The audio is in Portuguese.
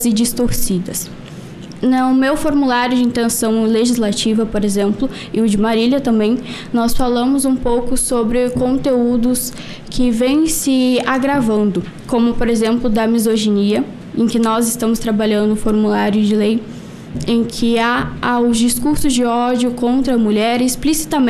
e distorcidas. No meu formulário de intenção legislativa, por exemplo, e o de Marília também, nós falamos um pouco sobre conteúdos que vêm se agravando, como, por exemplo, da misoginia, em que nós estamos trabalhando o formulário de lei, em que há os discursos de ódio contra a mulher explicitamente